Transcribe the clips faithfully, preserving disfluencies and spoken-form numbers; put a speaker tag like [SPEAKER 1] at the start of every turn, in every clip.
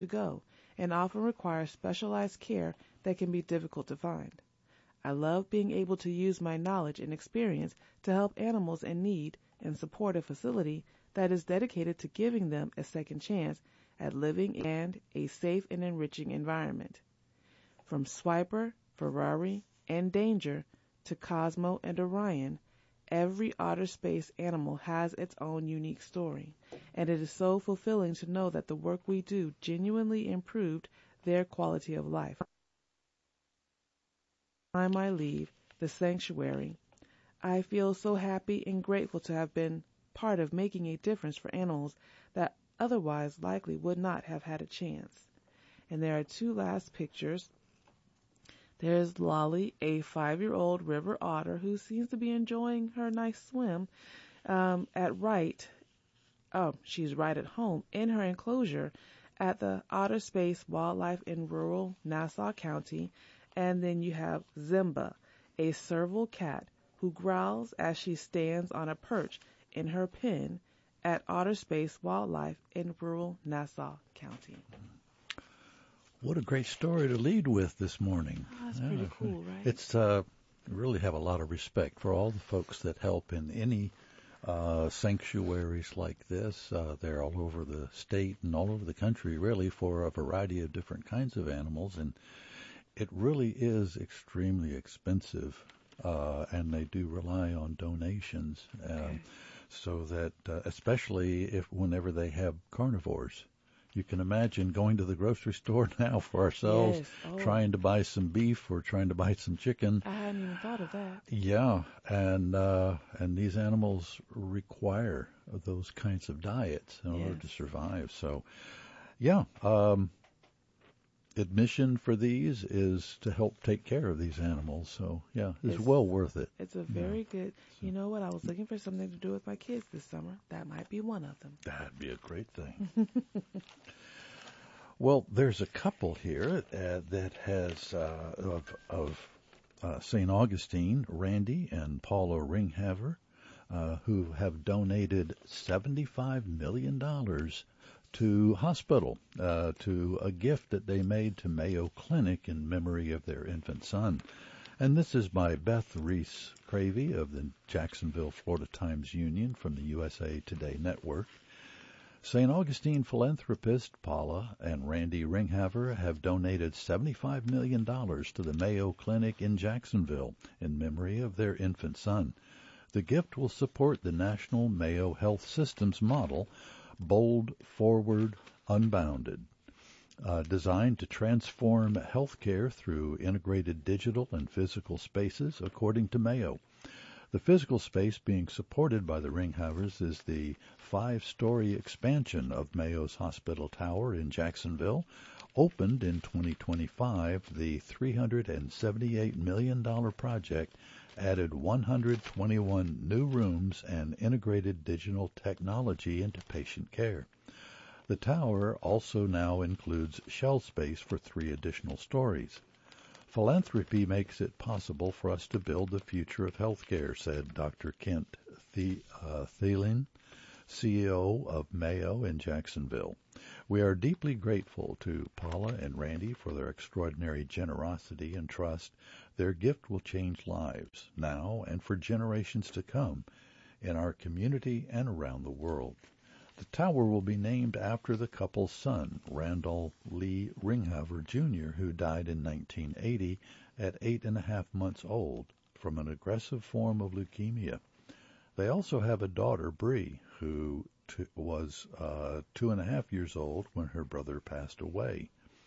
[SPEAKER 1] to go and often require specialized care that can be difficult to find. I love being able to use my knowledge and experience to help animals in need and support a facility that is dedicated to giving them a second chance at living in a safe and enriching environment. From Swiper, Ferrari, and Danger to Cosmo and Orion, every outer space animal has its own unique story, and it is so fulfilling to know that the work we do genuinely improved their quality of life. Time I leave the sanctuary, I feel so happy and grateful to have been part of making a difference for animals that otherwise likely would not have had a chance. And there are two last pictures. There's Lolly, a five-year-old river otter who seems to be enjoying her nice swim um, at right. Oh, she's right at home in her enclosure at the Otter Space Wildlife in rural Nassau County. And then you have Zimba, a serval cat who growls as she stands on a perch in her pen at Otter Space Wildlife in rural Nassau County.
[SPEAKER 2] What a great story to lead with this morning.
[SPEAKER 1] Oh, that's yeah, pretty cool, right?
[SPEAKER 2] It's uh, really have a lot of respect for all the folks that help in any uh, sanctuaries like this. Uh, they're all over the state and all over the country, really, for a variety of different kinds of animals. And it really is extremely expensive, uh, and they do rely on donations, uh, okay. so that uh, especially if whenever they have carnivores. You can imagine going to the grocery store now for ourselves,
[SPEAKER 1] yes. oh.
[SPEAKER 2] trying to buy some beef or trying to buy some chicken.
[SPEAKER 1] I hadn't even thought of that.
[SPEAKER 2] Yeah, and uh, and these animals require those kinds of diets in yes. order to survive. So, yeah, um, admission for these is to help take care of these animals. So, yeah, it's, it's well worth it.
[SPEAKER 1] It's a very yeah. good. So. You know what? I was looking for something to do with my kids this summer. That might be one of them.
[SPEAKER 2] That'd be a great thing. Well, there's a couple here uh, that has uh, of, of uh, Saint Augustine, Randy and Paula Ringhaver, uh, who have donated seventy-five million dollars to hospital, uh, to a gift that they made to Mayo Clinic in memory of their infant son. And this is by Beth Reese Cravey of the Jacksonville, Florida Times Union from the U S A Today Network. Saint Augustine philanthropist Paula and Randy Ringhaver have donated seventy-five million dollars to the Mayo Clinic in Jacksonville in memory of their infant son. The gift will support the National Mayo Health Systems model, Bold, Forward, Unbounded, uh, designed to transform healthcare through integrated digital and physical spaces, according to Mayo. The physical space being supported by the Ringhavers is the five-story expansion of Mayo's Hospital Tower in Jacksonville. Opened in twenty twenty-five, the three hundred seventy-eight million dollars project added one hundred twenty-one new rooms and integrated digital technology into patient care. The tower also now includes shell space for three additional stories. Philanthropy makes it possible for us to build the future of healthcare, said Doctor Kent the- uh, Thielen, C E O of Mayo in Jacksonville. We are deeply grateful to Paula and Randy for their extraordinary generosity and trust. Their gift will change lives now and for generations to come in our community and around the world. The tower will be named after the couple's son, Randall Lee Ringhaver, Junior, who died in nineteen eighty at eight and a half months old from an aggressive form of leukemia. They also have a daughter, Bree, who t- was uh, two and a half years old when her brother passed away.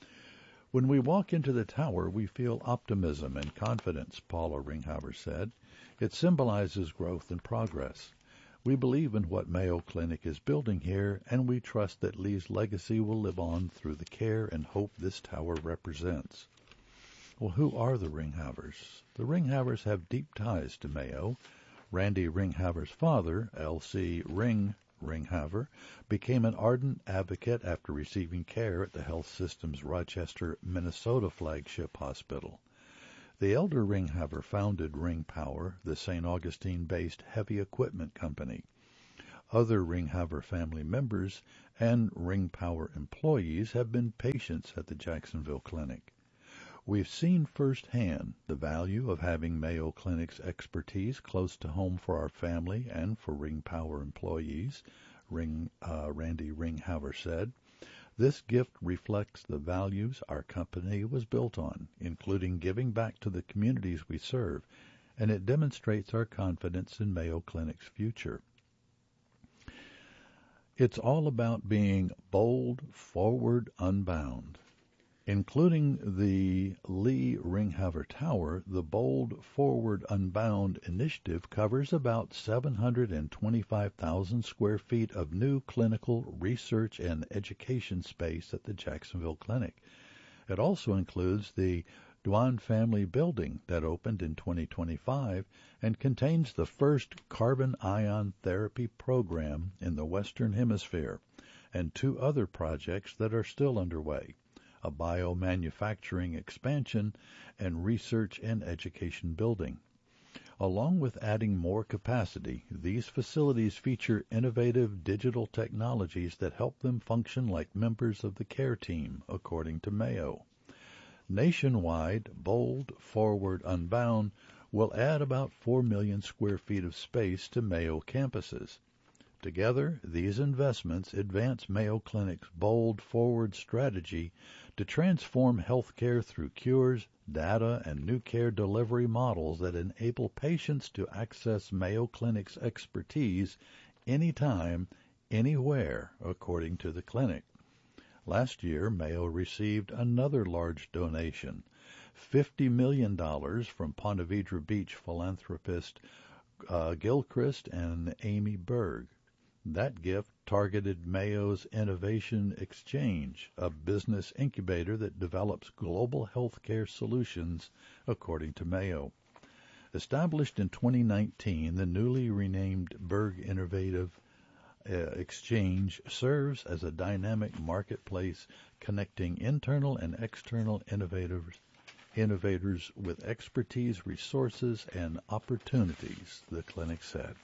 [SPEAKER 2] When we walk into the tower, we feel optimism and confidence, Paula Ringhaver said. It symbolizes growth and progress. We believe in what Mayo Clinic is building here, and we trust that Lee's legacy will live on through the care and hope this tower represents. Well, who are the Ringhavers? The Ringhavers have deep ties to Mayo. Randy Ringhaver's father, L C Ring Ringhaver, became an ardent advocate after receiving care at the health system's Rochester, Minnesota flagship hospital. The elder Ringhaver founded Ring Power, the Saint Augustine-based heavy equipment company. Other Ringhaver family members and Ring Power employees have been patients at the Jacksonville Clinic. We've seen firsthand the value of having Mayo Clinic's expertise close to home for our family and for Ring Power employees, Ring, uh, Randy Ringhaver said. This gift reflects the values our company was built on, including giving back to the communities we serve, and it demonstrates our confidence in Mayo Clinic's future. It's all about being bold, forward, unbound. Including the Lee Ringhaver Tower, the Bold, Forward, Unbound initiative covers about seven hundred twenty-five thousand square feet of new clinical research and education space at the Jacksonville Clinic. It also includes the Dwan Family Building that opened in twenty twenty-five and contains the first carbon ion therapy program in the Western Hemisphere, and two other projects that are still underway, a biomanufacturing expansion and research and education building. Along with adding more capacity, these facilities feature innovative digital technologies that help them function like members of the care team, according to Mayo. Nationwide, Bold, Forward, Unbound will add about four million square feet of space to Mayo campuses. Together, these investments advance Mayo Clinic's bold forward strategy to transform healthcare through cures, data, and new care delivery models that enable patients to access Mayo Clinic's expertise anytime, anywhere, according to the clinic. Last year, Mayo received another large donation, fifty million dollars from Ponte Vedra Beach philanthropist uh, Gilchrist and Amy Berg. That gift targeted Mayo's Innovation Exchange, a business incubator that develops global healthcare solutions, according to Mayo. Established in twenty nineteen, the newly renamed Berg Innovative uh, Exchange serves as a dynamic marketplace connecting internal and external innovators, innovators with expertise, resources, and opportunities, the clinic said.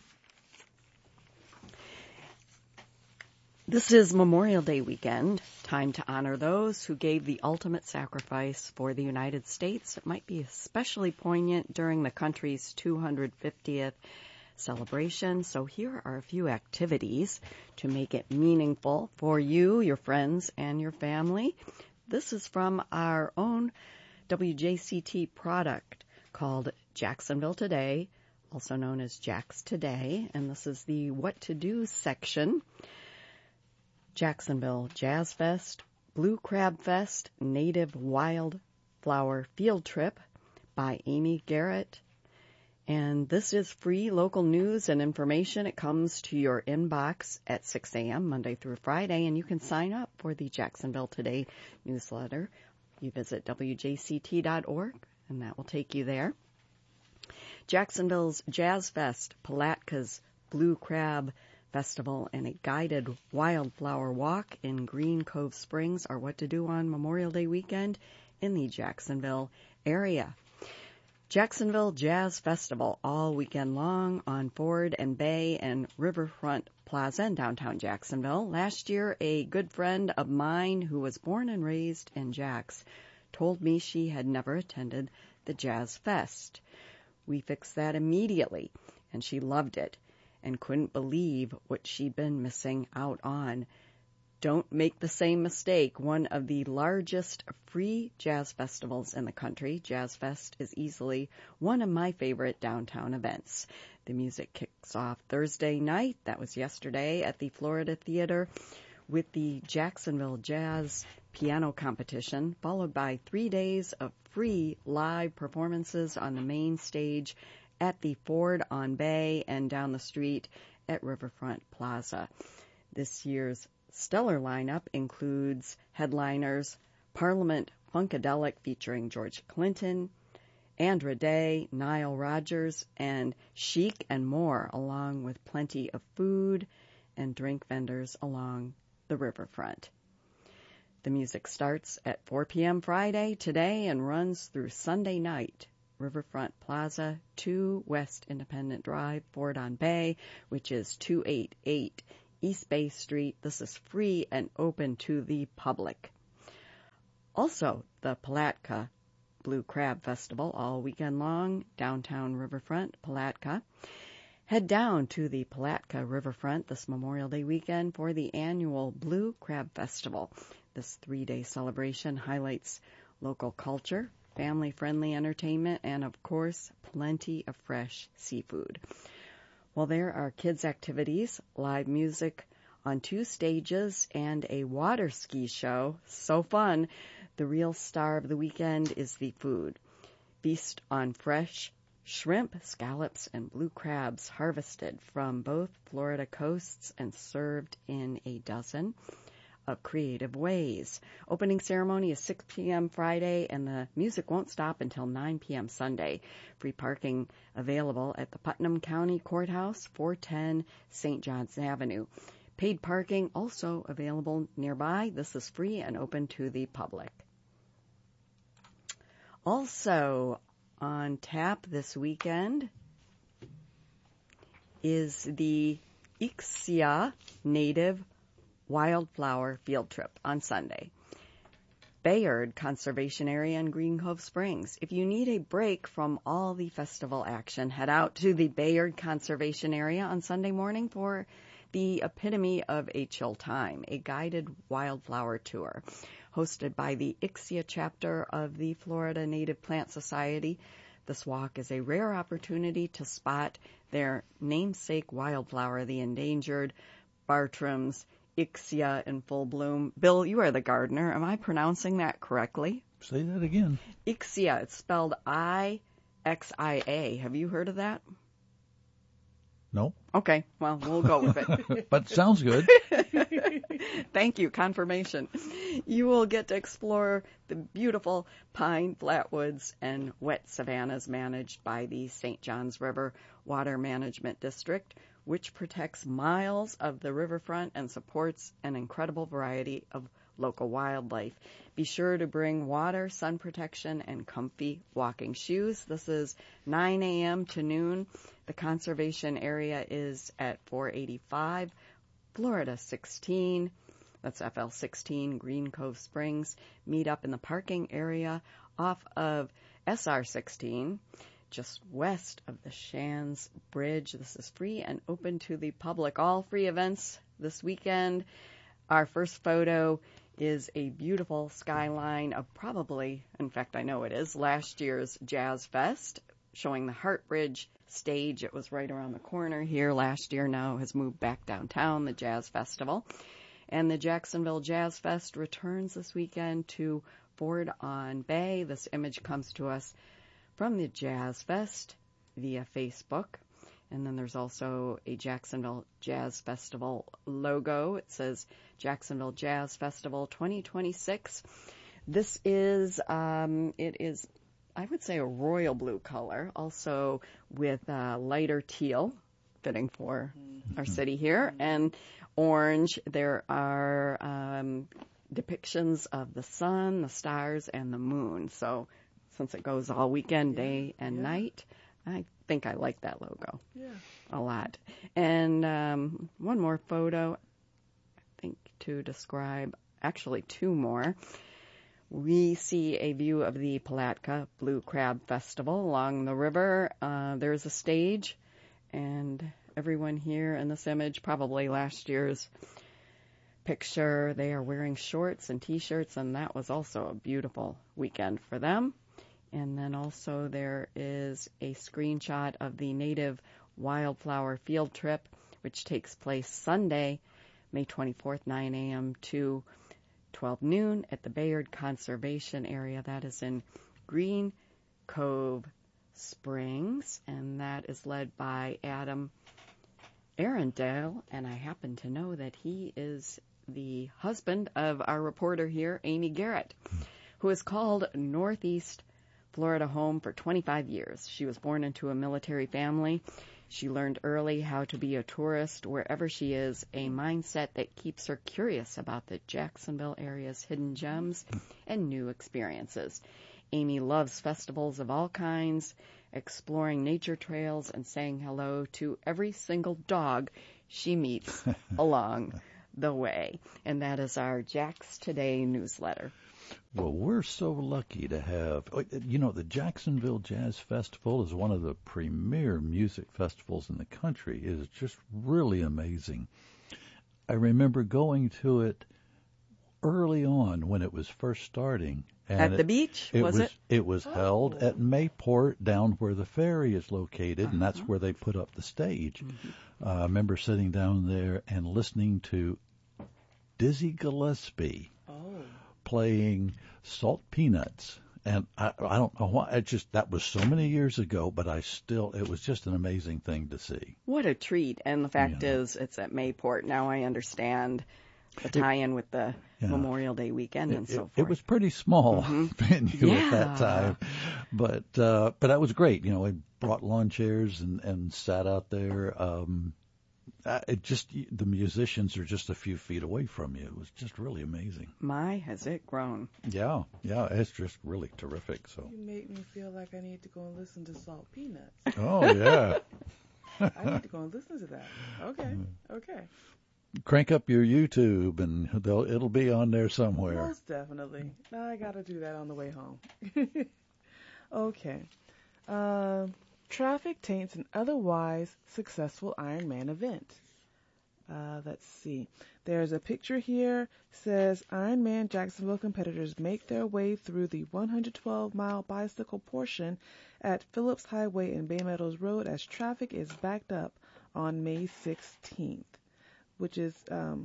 [SPEAKER 3] This is Memorial Day weekend, time to honor those who gave the ultimate sacrifice for the United States. It might be especially poignant during the country's two hundred fiftieth celebration, so here are a few activities to make it meaningful for you, your friends, and your family. This is from our own W J C T product called Jacksonville Today, also known as Jax Today, and this is the What to Do section. Jacksonville Jazz Fest, Blue Crab Fest, Native Wildflower Field Trip by Amy Garrett. And this is free local news and information. It comes to your inbox at six a.m. Monday through Friday, and you can sign up for the Jacksonville Today newsletter. You visit W J C T dot org, and that will take you there. Jacksonville's Jazz Fest, Palatka's Blue Crab Festival, and a guided wildflower walk in Green Cove Springs are what to do on Memorial Day weekend in the Jacksonville area. Jacksonville Jazz Festival all weekend long on Ford and Bay and Riverfront Plaza in downtown Jacksonville. Last year, a good friend of mine who was born and raised in Jax told me she had never attended the Jazz Fest. We fixed that immediately, and she loved it and couldn't believe what she'd been missing out on. Don't make the same mistake. One of the largest free jazz festivals in the country, Jazz Fest, is easily one of my favorite downtown events. The music kicks off Thursday night, that was yesterday, at the Florida Theater with the Jacksonville Jazz Piano Competition, followed by three days of free live performances on the main stage at the Ford on Bay and down the street at Riverfront Plaza. This year's stellar lineup includes headliners Parliament Funkadelic featuring George Clinton, Andra Day, Nile Rodgers, and Chic and more, along with plenty of food and drink vendors along the riverfront. The music starts at four p.m. Friday today and runs through Sunday night, Riverfront Plaza, two West Independent Drive, Ford-on Bay, which is two eighty-eight East Bay Street. This is free and open to the public. Also, the Palatka Blue Crab Festival all weekend long, downtown Riverfront, Palatka. Head down to the Palatka Riverfront this Memorial Day weekend for the annual Blue Crab Festival. This three-day celebration highlights local culture, family-friendly entertainment, and, of course, plenty of fresh seafood. Well, there are kids' activities, live music on two stages, and a water ski show. So fun. The real star of the weekend is the food. Feast on fresh shrimp, scallops, and blue crabs harvested from both Florida coasts and served in a dozen of creative ways. Opening ceremony is six p.m. Friday, and the music won't stop until nine p.m. Sunday. Free parking available at the Putnam County Courthouse, four ten Saint John's Avenue. Paid parking also available nearby. This is free and open to the public. Also on tap this weekend is the Ixia Native Wildflower Field Trip on Sunday. Bayard Conservation Area in Green Cove Springs. If you need a break from all the festival action, head out to the Bayard Conservation Area on Sunday morning for the epitome of a chill time, a guided wildflower tour hosted by the Ixia chapter of the Florida Native Plant Society. This walk is a rare opportunity to spot their namesake wildflower, the endangered Bartram's Ixia in full bloom. Bill, you are the gardener. Am I pronouncing that correctly?
[SPEAKER 2] Say that again.
[SPEAKER 3] Ixia. It's spelled I X I A. Have you heard of that?
[SPEAKER 2] Nope.
[SPEAKER 3] Okay, well, we'll go with it.
[SPEAKER 2] But sounds good.
[SPEAKER 3] Thank you, confirmation. You will get to explore the beautiful pine flatwoods and wet savannas managed by the Saint Johns River Water Management District, which protects miles of the riverfront and supports an incredible variety of local wildlife. Be sure to bring water, sun protection, and comfy walking shoes. This is nine a.m. to noon. The conservation area is at four eighty-five Florida sixteen. That's F L sixteen, Green Cove Springs. Meet up in the parking area off of S R sixteen, just west of the Shands Bridge. This is free and open to the public. All free events this weekend. Our first photo is a beautiful skyline of probably, in fact, I know it is, last year's Jazz Fest, showing the Hartbridge stage. It was right around the corner here last year. Now has moved back downtown, the Jazz Festival. And the Jacksonville Jazz Fest returns this weekend to Ford-on Bay. This image comes to us from the Jazz Fest via Facebook. And then there's also a Jacksonville Jazz Festival logo. It says Jacksonville Jazz Festival twenty twenty-six. This is, um, it is, I would say, a royal blue color, also with uh, lighter teal, fitting for mm-hmm. our city here, mm-hmm. and orange. There are um, depictions of the sun, the stars, and the moon. So since it goes all weekend, yeah. day and yeah. night, I think I like that logo
[SPEAKER 1] yeah.
[SPEAKER 3] a lot. And um, one more photo, I think, to describe, actually two more. We see a view of the Palatka Blue Crab Festival along the river. Uh, there's a stage, and everyone here in this image, probably last year's picture, they are wearing shorts and T-shirts, and that was also a beautiful weekend for them. And then also there is a screenshot of the Native Wildflower Field Trip, which takes place Sunday, May twenty-fourth, nine a.m. to twelve noon at the Bayard Conservation Area. That is in Green Cove Springs, and that is led by Adam Arundel, and I happen to know that he is the husband of our reporter here, Amy Garrett, who is called Northeast Florida home for twenty-five years. She was born into a military family. She learned early how to be a tourist wherever she is, a mindset that keeps her curious about the Jacksonville area's hidden gems and new experiences. Amy loves festivals of all kinds, exploring nature trails and saying hello to every single dog she meets along the way. And that is our Jax Today newsletter.
[SPEAKER 2] Well, we're so lucky to have, you know, the Jacksonville Jazz Festival is one of the premier music festivals in the country. It is just really amazing. I remember going to it early on when it was first starting. And
[SPEAKER 3] At
[SPEAKER 2] it,
[SPEAKER 3] the beach,
[SPEAKER 2] it
[SPEAKER 3] was,
[SPEAKER 2] was
[SPEAKER 3] it?
[SPEAKER 2] It was
[SPEAKER 1] Oh.
[SPEAKER 2] held at Mayport, down where the ferry is located,
[SPEAKER 3] Uh-huh.
[SPEAKER 2] and that's where they put up the stage.
[SPEAKER 3] Mm-hmm.
[SPEAKER 2] Uh, I remember sitting down there and listening to Dizzy Gillespie
[SPEAKER 1] Oh.
[SPEAKER 2] playing Salt Peanuts. And I, I don't know why, it just, that was so many years ago, but I still, it was just an amazing thing to see.
[SPEAKER 3] What a treat. And the fact
[SPEAKER 2] Yeah.
[SPEAKER 3] is, it's at Mayport. Now I understand the tie-in with the
[SPEAKER 2] Yeah.
[SPEAKER 3] Memorial Day weekend
[SPEAKER 2] It,
[SPEAKER 3] and so
[SPEAKER 2] it,
[SPEAKER 3] forth.
[SPEAKER 2] it was pretty small venue at that
[SPEAKER 3] Yeah.
[SPEAKER 2] time, but uh, but that was great. You know, we brought lawn chairs and, and sat out there. Um, uh, it just the musicians are just a few feet away from you. It was just really amazing.
[SPEAKER 3] My, has it grown.
[SPEAKER 2] Yeah, yeah, it's just really terrific. So,
[SPEAKER 1] You make me feel like I need to go and listen to Salt Peanuts.
[SPEAKER 2] oh yeah,
[SPEAKER 1] I need to go and listen to that. Okay, okay.
[SPEAKER 2] crank up your YouTube and they'll, it'll be on there somewhere.
[SPEAKER 1] Most definitely. Now I got to do that on the way home. Okay. Uh, traffic taints an otherwise successful Ironman event. Uh, let's see. There's a picture here. Says Ironman Jacksonville competitors make their way through the one hundred twelve mile bicycle portion at Phillips Highway and Bay Meadows Road as traffic is backed up on May sixteenth, which is um,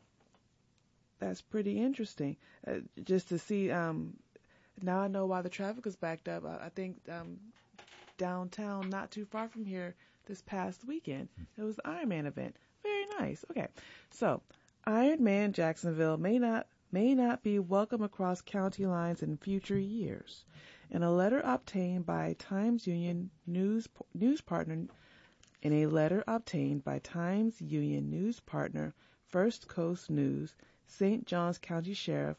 [SPEAKER 1] that's pretty interesting. Uh, just to see. Um, now I know why the traffic was backed up. I, I think um, downtown, not too far from here, this past weekend, it was the Ironman event. Very nice. Okay, so Ironman Jacksonville may not may not be welcome across county lines in future years. In a letter obtained by Times Union News news partner, in a letter obtained by Times Union news partner First Coast News, Saint Johns County Sheriff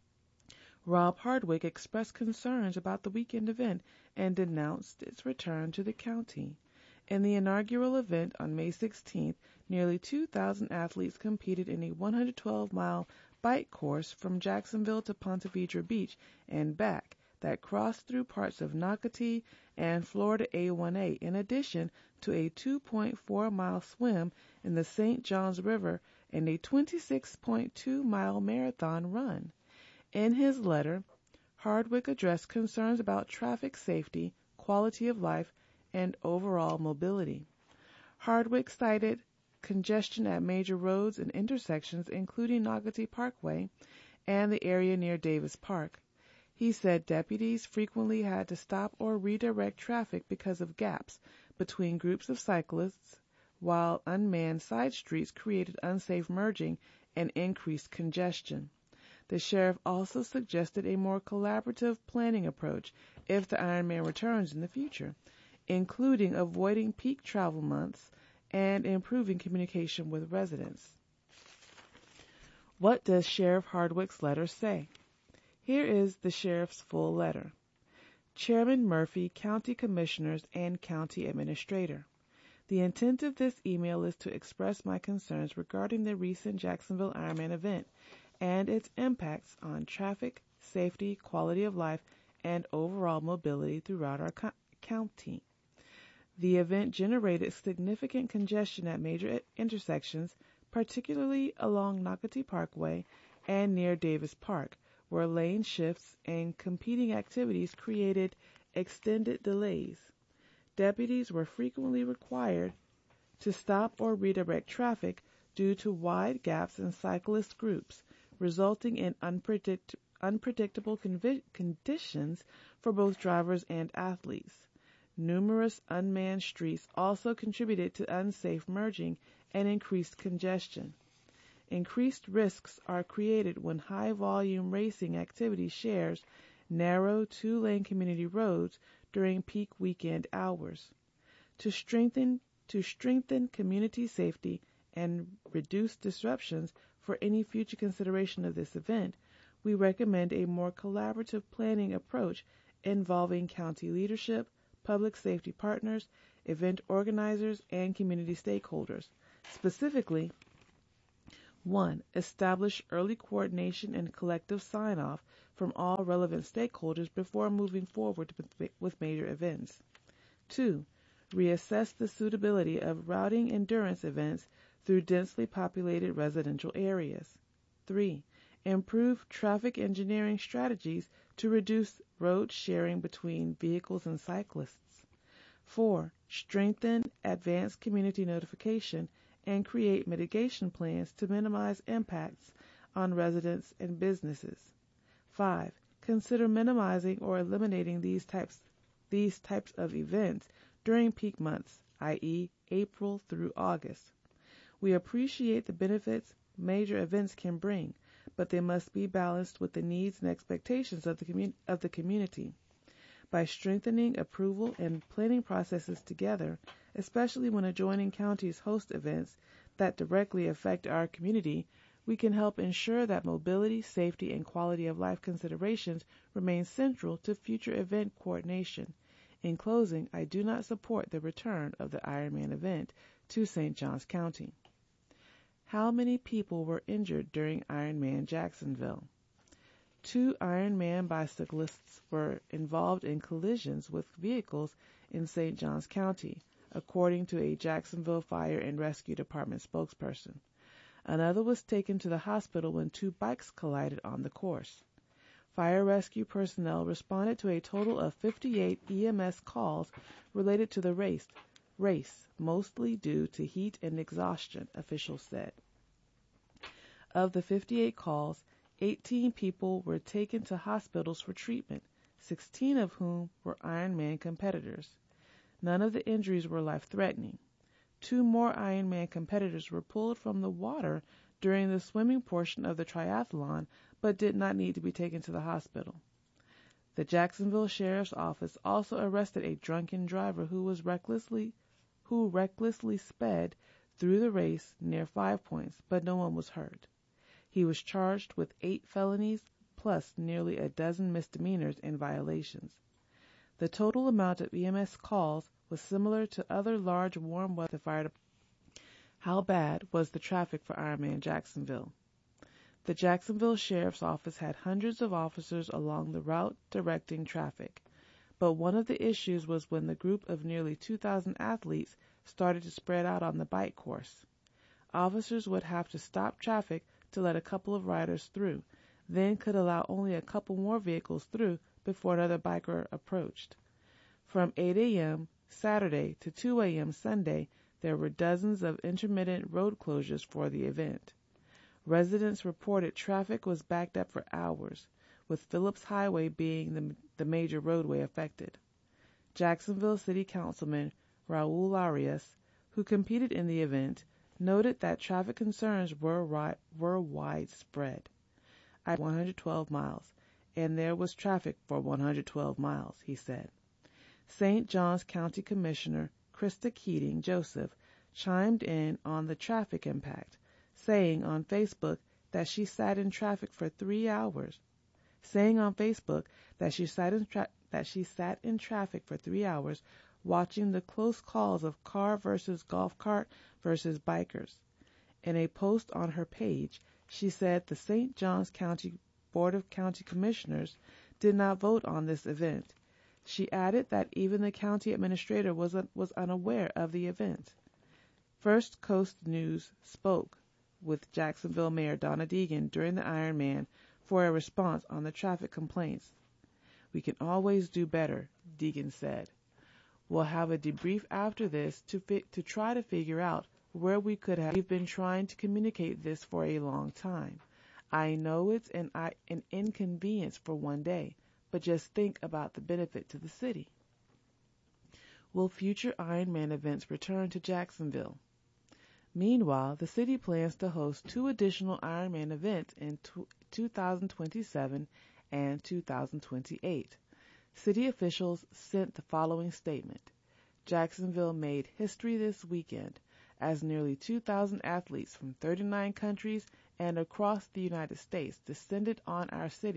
[SPEAKER 1] Rob Hardwick expressed concerns about the weekend event and denounced its return to the county. In the inaugural event on May sixteenth, nearly two thousand athletes competed in a one hundred twelve mile bike course from Jacksonville to Ponte Vedra Beach and back that crossed through parts of Nocatee and Florida A one A, in addition to a two point four mile swim in the Saint Johns River and a twenty-six point two mile marathon run. In his letter, Hardwick addressed concerns about traffic safety, quality of life, and overall mobility. Hardwick cited congestion at major roads and intersections, including Nocatee Parkway and the area near Davis Park. He said deputies frequently had to stop or redirect traffic because of gaps between groups of cyclists, while unmanned side streets created unsafe merging and increased congestion. The sheriff also suggested a more collaborative planning approach if the Ironman returns in the future, including avoiding peak travel months and improving communication with residents. What does Sheriff Hardwick's letter say? Here is the sheriff's full letter. Chairman Murphy, County Commissioners, and County Administrator. The intent of this email is to express my concerns regarding the recent Jacksonville Ironman event and its impacts on traffic, safety, quality of life, and overall mobility throughout our co- county. The event generated significant congestion at major intersections, particularly along Nocatee Parkway and near Davis Park, where lane shifts and competing activities created extended delays. Deputies were frequently required to stop or redirect traffic due to wide gaps in cyclist groups, resulting in unpredict- unpredictable convi- conditions for both drivers and athletes. Numerous unmanned streets also contributed to unsafe merging and increased congestion. Increased risks are created when high-volume racing activity shares narrow two-lane community roads during peak weekend hours. To strengthen to strengthen community safety and reduce disruptions for any future consideration of this event, we recommend a more collaborative planning approach involving county leadership, public safety partners, event organizers, and community stakeholders. Specifically, one. Establish early coordination and collective sign-off from all relevant stakeholders before moving forward with major events. two. Reassess the suitability of routing endurance events through densely populated residential areas. three. Improve traffic engineering strategies to reduce road sharing between vehicles and cyclists. four. Strengthen advanced community notification and create mitigation plans to minimize impacts on residents and businesses. five. Consider minimizing or eliminating these types, these types of events during peak months, that is, April through August. We appreciate the benefits major events can bring, but they must be balanced with the needs and expectations of the, commun- of the community. By strengthening approval and planning processes together, especially when adjoining counties host events that directly affect our community, we can help ensure that mobility, safety, and quality of life considerations remain central to future event coordination. In closing, I do not support the return of the Ironman event to Saint Johns County. How many people were injured during Ironman Jacksonville? Two Ironman bicyclists were involved in collisions with vehicles in Saint Johns County, according to a Jacksonville Fire and Rescue Department spokesperson. Another was taken to the hospital when two bikes collided on the course. Fire rescue personnel responded to a total of fifty-eight E M S calls related to the race, race, mostly due to heat and exhaustion, officials said. Of the fifty-eight calls, eighteen people were taken to hospitals for treatment, sixteen of whom were Ironman competitors. None of the injuries were life-threatening. Two more Ironman competitors were pulled from the water during the swimming portion of the triathlon, but did not need to be taken to the hospital. The Jacksonville Sheriff's Office also arrested a drunken driver who was recklessly who recklessly sped through the race near Five Points, but no one was hurt. He was charged with eight felonies plus nearly a dozen misdemeanors and violations. The total amount of E M S calls was similar to other large warm weather fire departments. How bad was the traffic for Ironman Jacksonville? The Jacksonville Sheriff's Office had hundreds of officers along the route directing traffic, but one of the issues was when the group of nearly two thousand athletes started to spread out on the bike course. Officers would have to stop traffic to let a couple of riders through, then could allow only a couple more vehicles through before another biker approached. From eight a.m. Saturday to two a.m. Sunday, there were dozens of intermittent road closures for the event. Residents reported traffic was backed up for hours, with Phillips Highway being the, the major roadway affected. Jacksonville City Councilman Raul Arias, who competed in the event, noted that traffic concerns were, ri- were widespread. I one hundred twelve miles, and there was traffic for one hundred twelve miles, he said. Saint Johns County Commissioner Krista Keating Joseph chimed in on the traffic impact, saying on Facebook that she sat in traffic for three hours. Saying on Facebook that she sat in tra- that she sat in traffic for three hours, watching the close calls of car versus golf cart versus bikers. In a post on her page, she said the Saint Johns County Board of County Commissioners did not vote on this event. She added that even the county administrator was was unaware of the event. First Coast News spoke with Jacksonville Mayor Donna Deegan during the Ironman for a response on the traffic complaints. We can always do better, Deegan said. We'll have a debrief after this to fi- to try to figure out where we could have. We've been trying to communicate this for a long time. I know it's an, an inconvenience for one day, but just think about the benefit to the city. Will future Ironman events return to Jacksonville? Meanwhile, the city plans to host two additional Ironman events in two thousand twenty-seven and two thousand twenty-eight. City officials sent the following statement. Jacksonville made history this weekend as nearly two thousand athletes from thirty-nine countries and across the United States descended on our city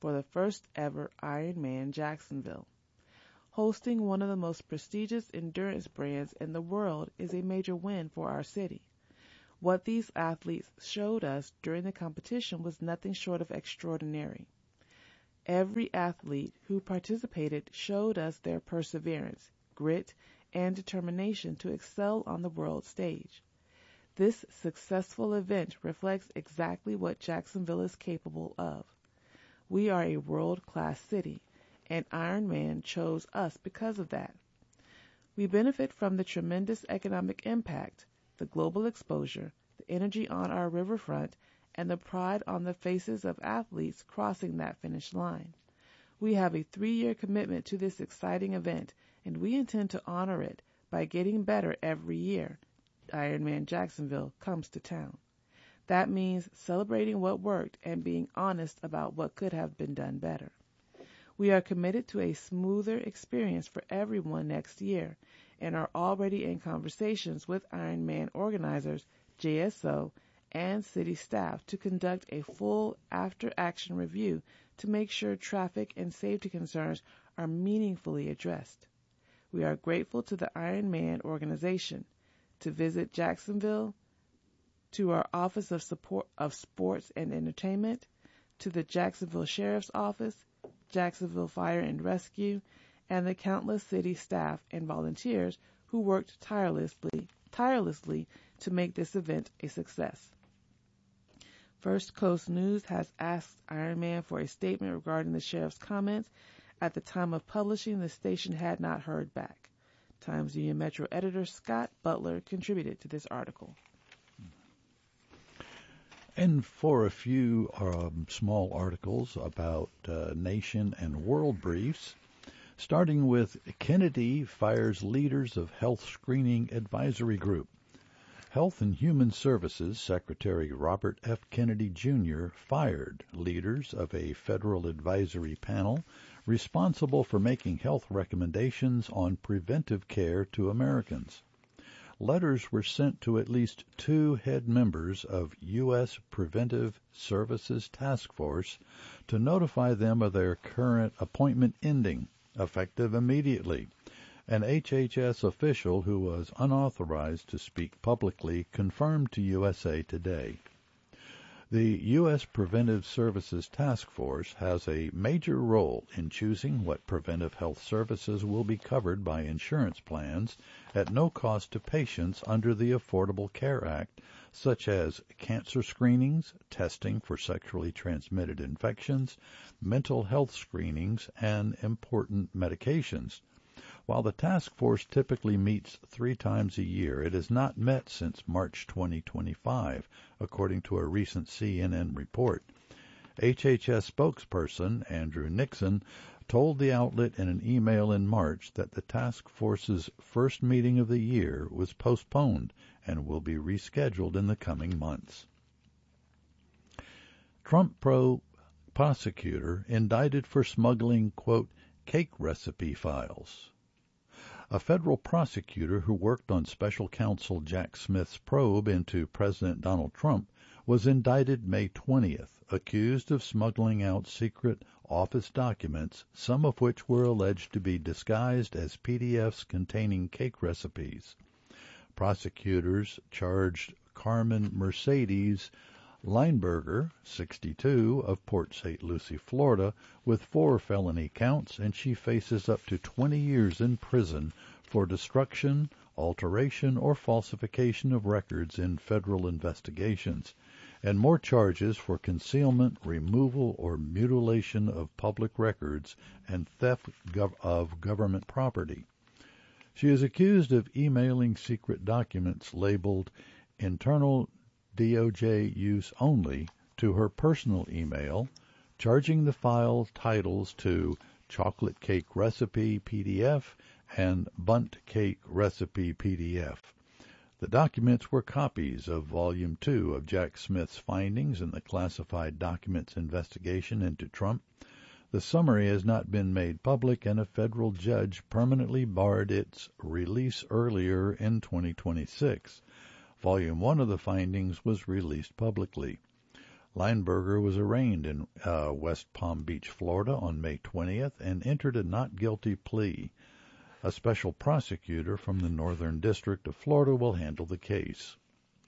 [SPEAKER 1] for the first ever Ironman Jacksonville. Hosting one of the most prestigious endurance brands in the world is a major win for our city. What these athletes showed us during the competition was nothing short of extraordinary. Every athlete who participated showed us their perseverance, grit, and determination to excel on the world stage. This successful event reflects exactly what Jacksonville is capable of. We are a world-class city, and Ironman chose us because of that. We benefit from the tremendous economic impact, the global exposure, the energy on our riverfront, and the pride on the faces of athletes crossing that finish line. We have a three-year commitment to this exciting event, and we intend to honor it by getting better every year Ironman Jacksonville comes to town. That means celebrating what worked and being honest about what could have been done better. We are committed to a smoother experience for everyone next year and are already in conversations with Ironman organizers, J S O, and city staff to conduct a full after-action review to make sure traffic and safety concerns are meaningfully addressed. We are grateful to the Ironman organization. To visit Jacksonville, to our Office of Support of Sports and Entertainment, to the Jacksonville Sheriff's Office, Jacksonville Fire and Rescue, and the countless city staff and volunteers who worked tirelessly, tirelessly to make this event a success. First Coast News has asked Ironman for a statement regarding the sheriff's comments. At the time of publishing, the station had not heard back. Times Union Metro editor Scott Butler contributed to this article.
[SPEAKER 2] And for a few um, small articles about uh, nation and world briefs, starting with Kennedy fires leaders of Health Screening Advisory Group. Health and Human Services Secretary Robert F. Kennedy, Junior fired leaders of a federal advisory panel responsible for making health recommendations on preventive care to Americans. Letters were sent to at least two head members of U S Preventive Services Task Force to notify them of their current appointment ending, effective immediately. An H H S official who was unauthorized to speak publicly confirmed to U S A Today. The U S Preventive Services Task Force has a major role in choosing what preventive health services will be covered by insurance plans at no cost to patients under the Affordable Care Act, such as cancer screenings, testing for sexually transmitted infections, mental health screenings, and important medications. While the task force typically meets three times a year, it has not met since March twenty twenty-five, according to a recent C N N report. H H S spokesperson Andrew Nixon told the outlet in an email in March that the task force's first meeting of the year was postponed and will be rescheduled in the coming months. Trump pro prosecutor indicted for smuggling, quote, cake recipe files. A federal prosecutor who worked on special counsel Jack Smith's probe into President Donald Trump was indicted May twentieth, accused of smuggling out secret office documents, some of which were alleged to be disguised as P D Fs containing cake recipes. Prosecutors charged Carmen Mercedes Lineberger, sixty-two, of Port Saint Lucie, Florida, with four felony counts, and she faces up to twenty years in prison for destruction, alteration, or falsification of records in federal investigations, and more charges for concealment, removal, or mutilation of public records and theft gov- of government property. She is accused of emailing secret documents labeled internal D O J use only to her personal email, charging the file titles to Chocolate Cake Recipe P D F and Bundt Cake Recipe P D F. The documents were copies of Volume two of Jack Smith's findings in the classified documents investigation into Trump. The summary has not been made public, and a federal judge permanently barred its release earlier in twenty twenty-six. Volume one of the findings was released publicly. Lineberger was arraigned in uh, West Palm Beach, Florida on May twentieth and entered a not guilty plea. A special prosecutor from the Northern District of Florida will handle the case.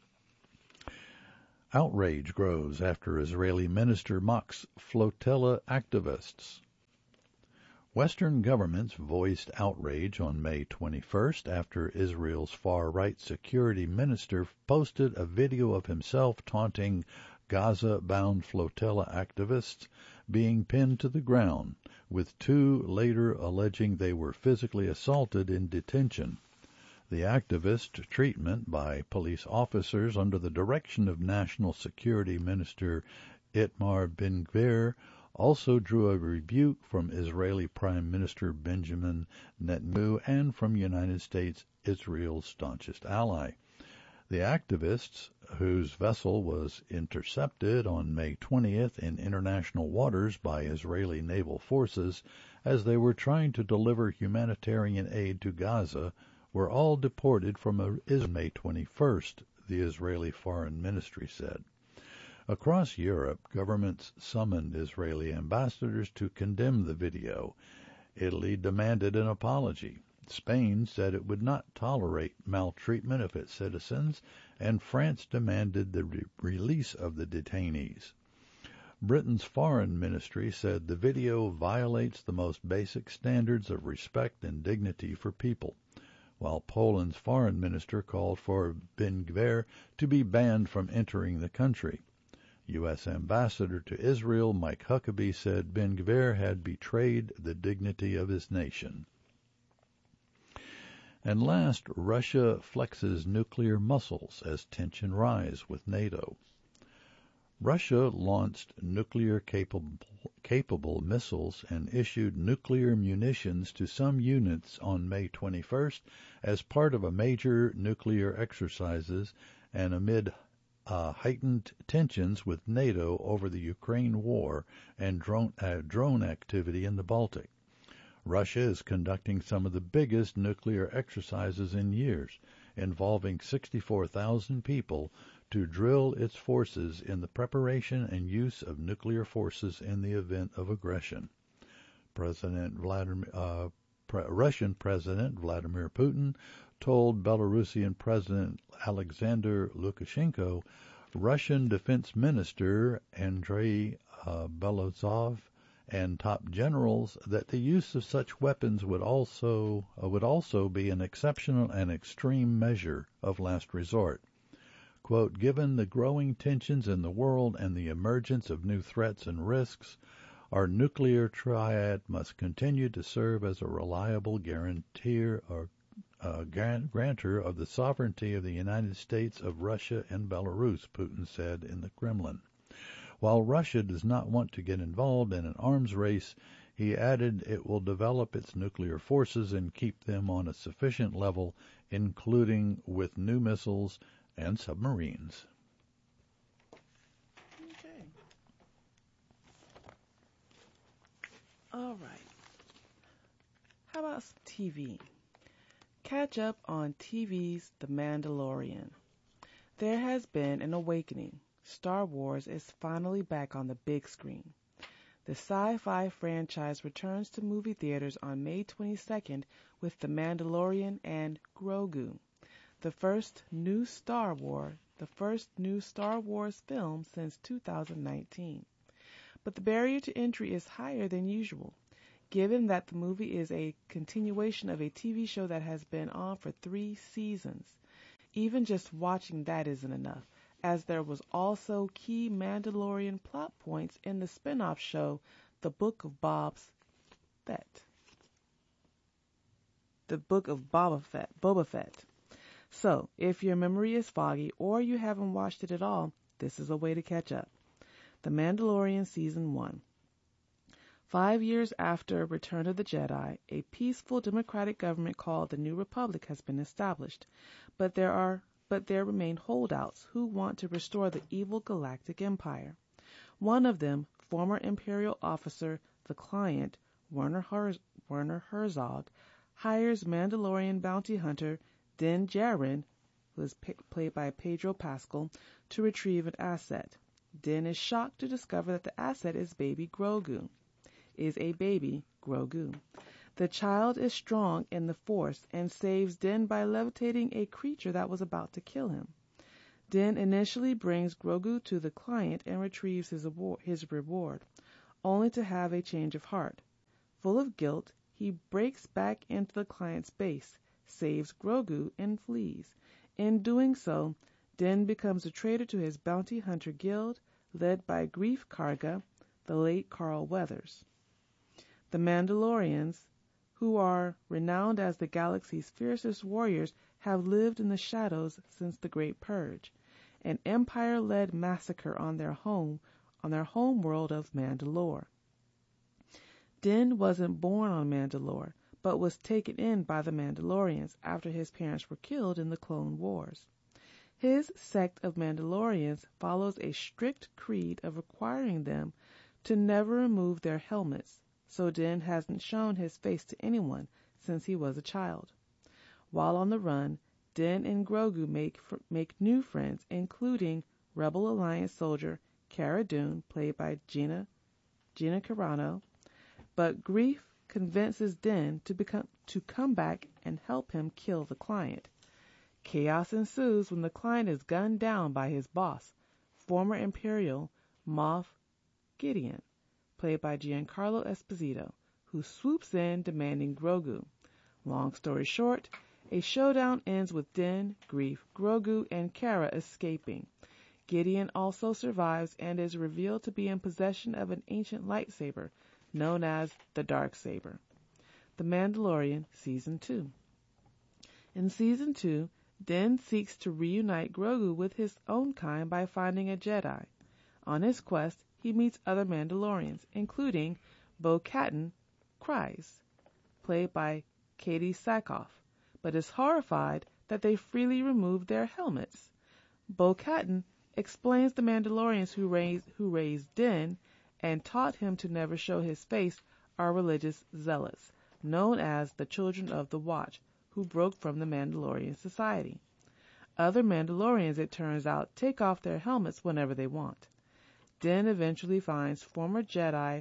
[SPEAKER 2] Outrage grows after Israeli minister mocks flotilla activists. Western governments voiced outrage on May twenty-first after Israel's far-right security minister posted a video of himself taunting Gaza-bound flotilla activists being pinned to the ground, with two later alleging they were physically assaulted in detention. The activist treatment by police officers under the direction of National Security Minister Itamar Ben-Gvir also drew a rebuke from Israeli Prime Minister Benjamin Netanyahu and from United States, Israel's staunchest ally. The activists, whose vessel was intercepted on May twentieth in international waters by Israeli naval forces as they were trying to deliver humanitarian aid to Gaza, were all deported from Israel May twenty-first, the Israeli Foreign Ministry said. Across Europe, governments summoned Israeli ambassadors to condemn the video. Italy demanded an apology. Spain said it would not tolerate maltreatment of its citizens, and France demanded the re- release of the detainees. Britain's foreign ministry said the video violates the most basic standards of respect and dignity for people, while Poland's foreign minister called for Ben-Gvir to be banned from entering the country. U S Ambassador to Israel Mike Huckabee said Ben-Gvir had betrayed the dignity of his nation. And last, Russia flexes nuclear muscles as tension rise with NATO. Russia launched nuclear-capable capable missiles and issued nuclear munitions to some units on May twenty-first as part of a major nuclear exercises and amid uh, heightened tensions with NATO over the Ukraine war and drone, uh, drone activity in the Baltic. Russia is conducting some of the biggest nuclear exercises in years, involving sixty-four thousand people to drill its forces in the preparation and use of nuclear forces in the event of aggression. President Vladimir, uh, Pre- Russian President Vladimir Putin told Belarusian President Alexander Lukashenko, Russian Defense Minister Andrei uh, Belozov, and top generals that the use of such weapons would also uh, would also be an exceptional and extreme measure of last resort. Quote, given the growing tensions in the world and the emergence of new threats and risks, our nuclear triad must continue to serve as a reliable guarantor or uh, grantor of the sovereignty of the United States of Russia and Belarus, Putin said in the Kremlin. While Russia does not want to get involved in an arms race, he added it will develop its nuclear forces and keep them on a sufficient level, including with new missiles and submarines.
[SPEAKER 1] Okay. All right. How about some T V? Catch up on T V's The Mandalorian. There has been an awakening. Star Wars is finally back on the big screen. The sci-fi franchise returns to movie theaters on May twenty-second with The Mandalorian and Grogu, the first new Star Wars, the first new Star Wars film since two thousand nineteen. But the barrier to entry is higher than usual, given that the movie is a continuation of a T V show that has been on for three seasons. Even just watching that isn't enough, as there was also key Mandalorian plot points in the spin-off show, The Book of Boba Fett. The Book of Boba Fett. Boba Fett. So, if your memory is foggy or you haven't watched it at all, this is a way to catch up. The Mandalorian Season one. Five years after Return of the Jedi, a peaceful democratic government called the New Republic has been established, but there are but there remain holdouts who want to restore the evil galactic empire. One of them, former Imperial officer the Client, Werner, Herz- Werner Herzog, hires Mandalorian bounty hunter Din Djarin, who is p- played by Pedro Pascal, to retrieve an asset. Din is shocked to discover that the asset is baby Grogu. Is a baby Grogu. The child is strong in the Force and saves Din by levitating a creature that was about to kill him. Din initially brings Grogu to the client and retrieves his, award, his reward, only to have a change of heart. Full of guilt, he breaks back into the client's base, saves Grogu, and flees. In doing so, Din becomes a traitor to his bounty hunter guild, led by Greef Karga, the late Carl Weathers. The Mandalorians, who are renowned as the galaxy's fiercest warriors, have lived in the shadows since the Great Purge, an Empire-led massacre on their home, on their home world of Mandalore. Din wasn't born on Mandalore, but was taken in by the Mandalorians after his parents were killed in the Clone Wars. His sect of Mandalorians follows a strict creed of requiring them to never remove their helmets, so Din hasn't shown his face to anyone since he was a child. While on the run, Din and Grogu make make new friends, including Rebel Alliance soldier Cara Dune, played by Gina Gina Carano, but Greef convinces Din to become to come back and help him kill the client. Chaos ensues when the client is gunned down by his boss, former Imperial Moff Gideon, played by Giancarlo Esposito, who swoops in demanding Grogu. Long story short, a showdown ends with Din, Greef, Grogu, and Cara escaping. Gideon also survives and is revealed to be in possession of an ancient lightsaber known as the Darksaber. The Mandalorian Season two. In Season two, Din seeks to reunite Grogu with his own kind by finding a Jedi. On his quest, he meets other Mandalorians, including Bo-Katan Kryze, played by Katie Sackhoff, but is horrified that they freely removed their helmets. Bo-Katan explains the Mandalorians who raised, who raised Din and taught him to never show his face are religious zealots, known as the Children of the Watch, who broke from the Mandalorian society. Other Mandalorians, it turns out, take off their helmets whenever they want. Din eventually finds former Jedi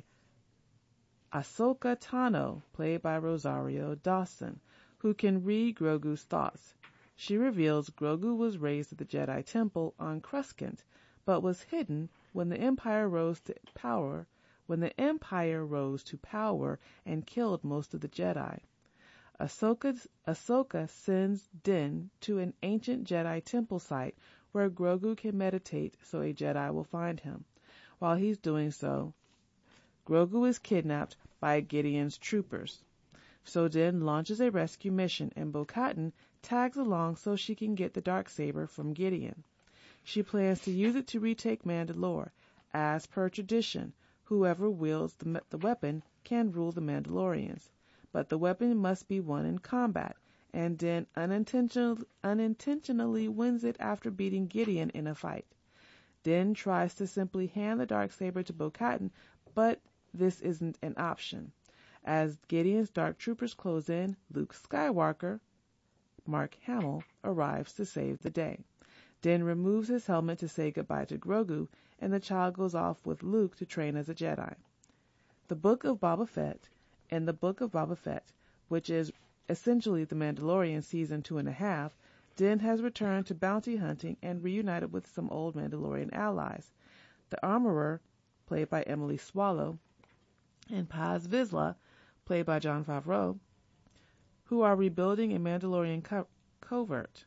[SPEAKER 1] Ahsoka Tano, played by Rosario Dawson, who can read Grogu's thoughts. She reveals Grogu was raised at the Jedi Temple on Coruscant, but was hidden when the Empire rose to power, when the Empire rose to power and killed most of the Jedi. Ahsoka's, Ahsoka sends Din to an ancient Jedi temple site where Grogu can meditate so a Jedi will find him. While he's doing so, Grogu is kidnapped by Gideon's troopers. So Din launches a rescue mission, and Bo-Katan tags along so she can get the Darksaber from Gideon. She plans to use it to retake Mandalore. As per tradition, whoever wields the, the weapon can rule the Mandalorians, but the weapon must be won in combat, and Din unintentional, unintentionally wins it after beating Gideon in a fight. Din tries to simply hand the Darksaber to Bo-Katan, but this isn't an option. As Gideon's Dark Troopers close in, Luke Skywalker, Mark Hamill, arrives to save the day. Din removes his helmet to say goodbye to Grogu, and the child goes off with Luke to train as a Jedi. The Book of Boba Fett and the Book of Boba Fett, which is essentially The Mandalorian Season two and a half, Din has returned to bounty hunting and reunited with some old Mandalorian allies. The Armorer, played by Emily Swallow, and Paz Vizsla, played by Jon Favreau, who are rebuilding a Mandalorian co- covert.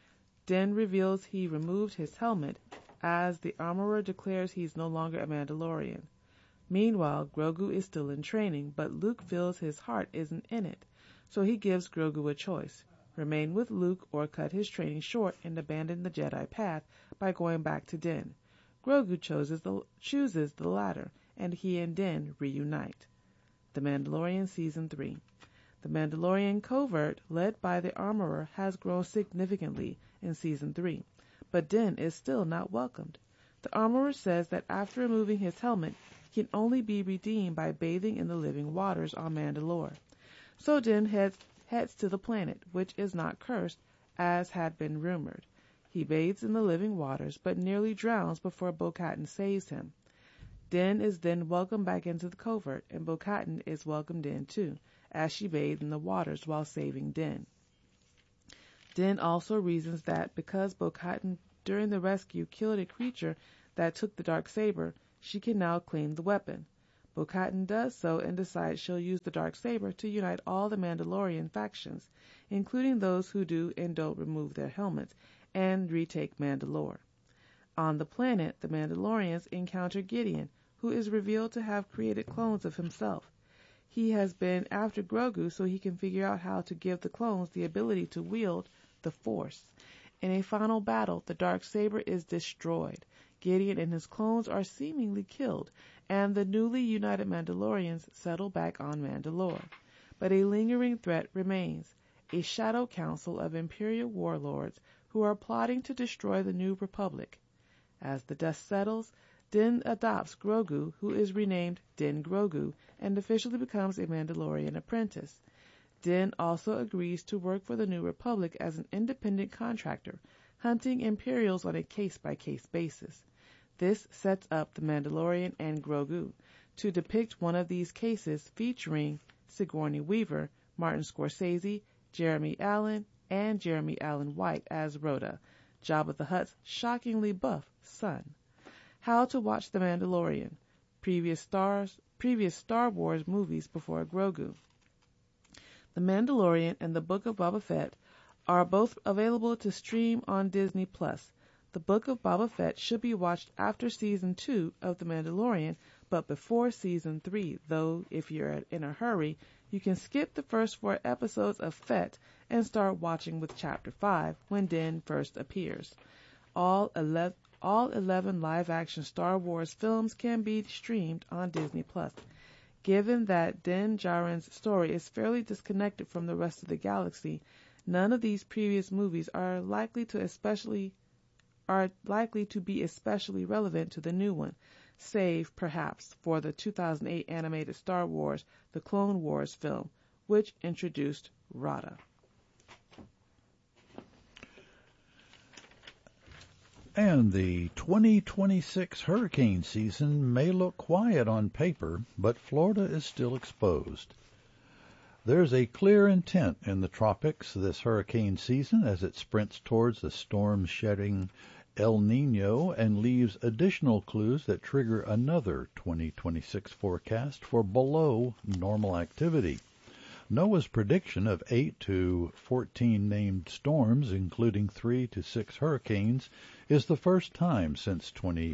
[SPEAKER 1] Din reveals he removed his helmet, as the Armorer declares he's no longer a Mandalorian. Meanwhile, Grogu is still in training, but Luke feels his heart isn't in it, so he gives Grogu a choice: remain with Luke or cut his training short and abandon the Jedi path by going back to Din. Grogu chooses the, chooses the latter, and he and Din reunite. The Mandalorian Season three. The Mandalorian covert, led by the Armorer, has grown significantly in Season three, but Din is still not welcomed. The Armorer says that after removing his helmet, he can only be redeemed by bathing in the living waters on Mandalore. So Din heads, heads to the planet, which is not cursed, as had been rumored. He bathes in the living waters, but nearly drowns before Bo-Katan saves him. Din is then welcomed back into the covert, and Bo-Katan is welcomed in too, as she bathed in the waters while saving Din. Din also reasons that because Bo-Katan during the rescue killed a creature that took the dark saber, she can now claim the weapon. Bo-Katan does so and decides she'll use the dark saber to unite all the Mandalorian factions, including those who do and don't remove their helmets, and retake Mandalore. On the planet, the Mandalorians encounter Gideon, who is revealed to have created clones of himself. He has been after Grogu so he can figure out how to give the clones the ability to wield the Force. In a final battle, the dark saber is destroyed. Gideon and his clones are seemingly killed, and the newly united Mandalorians settle back on Mandalore. But a lingering threat remains, a shadow council of Imperial warlords who are plotting to destroy the New Republic. As the dust settles, Din adopts Grogu, who is renamed Din Grogu, and officially becomes a Mandalorian apprentice. Din also agrees to work for the New Republic as an independent contractor, hunting Imperials on a case-by-case basis. This sets up The Mandalorian and Grogu. To depict one of these cases featuring Sigourney Weaver, Martin Scorsese, Jeremy Allen, and Jeremy Allen White as Rhoda, Jabba the Hutt's shockingly buff son. How to watch The Mandalorian. Previous stars, previous Star Wars movies before Grogu. The Mandalorian and the Book of Boba Fett are both available to stream on Disney Plus. The Book of Boba Fett should be watched after Season two of The Mandalorian, but before Season three, though if you're in a hurry, you can skip the first four episodes of Fett and start watching with Chapter five when Din first appears. All eleven, all eleven live-action Star Wars films can be streamed on Disney Plus. Given that Din Djarin's story is fairly disconnected from the rest of the galaxy, none of these previous movies are likely to especially are likely to be especially relevant to the new one, save perhaps for the two thousand eight animated Star Wars The Clone Wars film, which introduced Rada.
[SPEAKER 2] And the twenty twenty-six hurricane season may look quiet on paper, but Florida is still exposed. There's a clear intent in the tropics this hurricane season as it sprints towards the storm-shedding El Nino and leaves additional clues that trigger another twenty twenty-six forecast for below normal activity. NOAA's prediction of eight to fourteen named storms, including three to six hurricanes, is the first time since twenty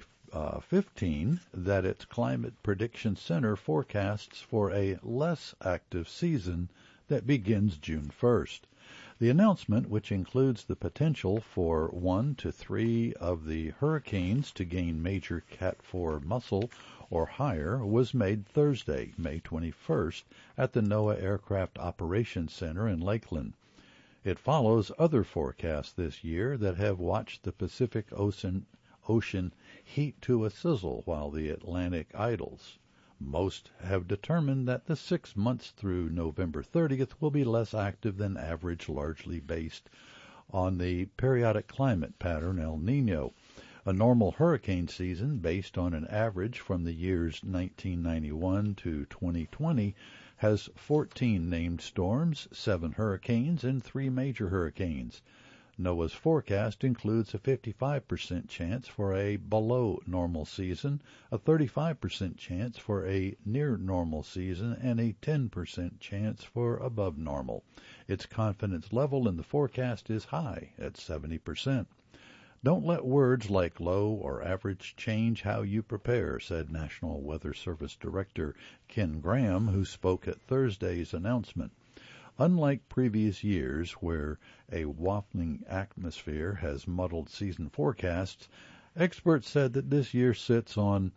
[SPEAKER 2] fifteen that its Climate Prediction Center forecasts for a less active season that begins June first. The announcement, which includes the potential for one to three of the hurricanes to gain major Cat four muscle or higher, was made Thursday, May twenty-first, at the NOAA Aircraft Operations Center in Lakeland. It follows other forecasts this year that have watched the Pacific Ocean, ocean heat to a sizzle while the Atlantic idles. Most have determined that the six months through November thirtieth will be less active than average, largely based on the periodic climate pattern El Nino. A normal hurricane season based on an average from the years nineteen ninety-one to twenty twenty has fourteen named storms, seven hurricanes, and three major hurricanes. NOAA's forecast includes a fifty-five percent chance for a below normal season, a thirty-five percent chance for a near normal season, and a ten percent chance for above normal. Its confidence level in the forecast is high at seventy percent. Don't let words like low or average change how you prepare, said National Weather Service Director Ken Graham, who spoke at Thursday's announcement. Unlike previous years where a waffling atmosphere has muddled season forecasts, experts said that this year sits on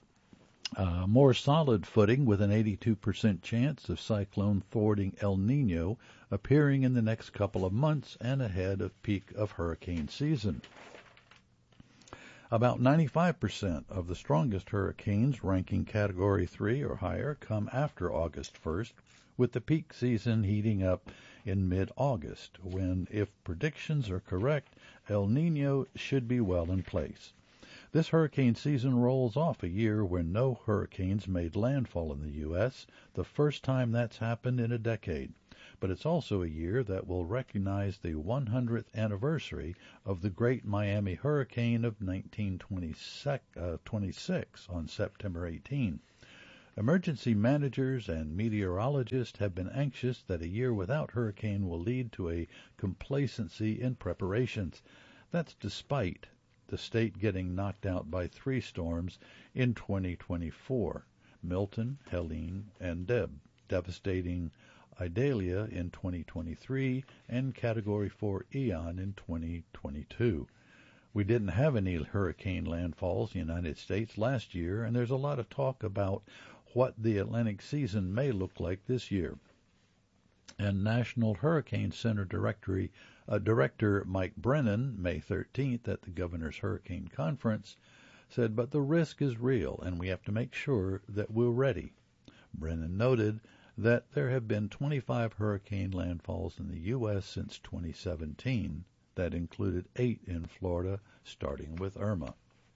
[SPEAKER 2] a more solid footing with an eighty-two percent chance of cyclone thwarting El Nino appearing in the next couple of months and ahead of peak of hurricane season. About ninety-five percent of the strongest hurricanes ranking Category three or higher come after August first, with the peak season heating up in mid-August, when, if predictions are correct, El Niño should be well in place. This hurricane season rolls off a year when no hurricanes made landfall in the U S, the first time that's happened in a decade. But it's also a year that will recognize the one hundredth anniversary of the Great Miami Hurricane of nineteen twenty-six on September eighteenth. Emergency managers and meteorologists have been anxious that a year without hurricane will lead to a complacency in preparations. That's despite the state getting knocked out by three storms in twenty twenty-four, Milton, Helene, and Deb, devastating Idalia in twenty twenty-three and Category four Ian in twenty twenty-two. We didn't have any hurricane landfalls in the United States last year, and there's a lot of talk about what the Atlantic season may look like this year. And National Hurricane Center Director, uh, Director Mike Brennan, May thirteenth at the Governor's Hurricane Conference, said, but the risk is real, and we have to make sure that we're ready. Brennan noted that there have been twenty-five hurricane landfalls in the U S since twenty seventeen. That included eight in Florida, starting with Irma.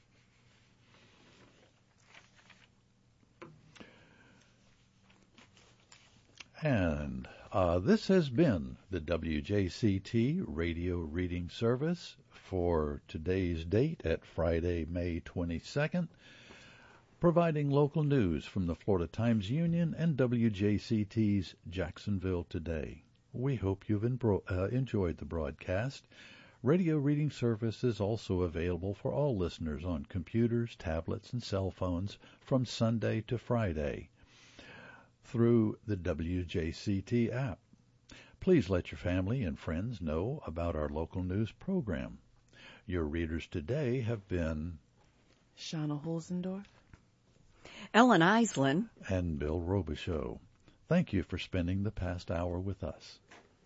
[SPEAKER 2] And uh, this has been the W J C T radio reading service for today's date at Friday, May twenty-second, providing local news from the Florida Times Union and W J C T's Jacksonville Today. We hope you've embro- uh, enjoyed the broadcast. Radio reading service is also available for all listeners on computers, tablets, and cell phones from Sunday to Friday through the W J C T app. Please let your family and friends know about our local news program. Your readers today have been
[SPEAKER 1] Shauna Holzendorf,
[SPEAKER 3] Ellen Eisland,
[SPEAKER 2] and Bill Robichaux. Thank you for spending the past hour with us.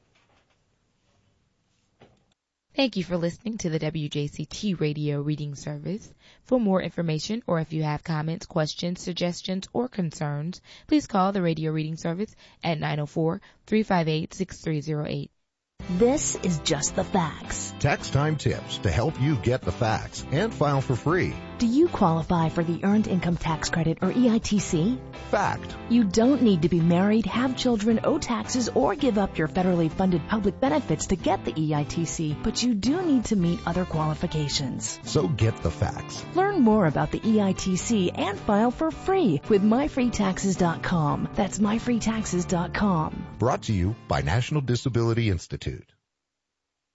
[SPEAKER 4] Thank you for listening to the W J C T radio reading service. For more information, or if you have comments, questions, suggestions, or concerns, please call the radio reading service at nine oh four, three five eight, six three oh eight.
[SPEAKER 5] This is Just the Facts.
[SPEAKER 6] Tax time tips to help you get the facts and file for free.
[SPEAKER 5] Do you qualify for the Earned Income Tax Credit, or E I T C?
[SPEAKER 6] Fact.
[SPEAKER 5] You don't need to be married, have children, owe taxes, or give up your federally funded public benefits to get the E I T C, but you do need to meet other qualifications.
[SPEAKER 6] So get the facts.
[SPEAKER 5] Learn more about the E I T C and file for free with my free taxes dot com. That's my free taxes dot com.
[SPEAKER 6] Brought to you by National Disability Institute.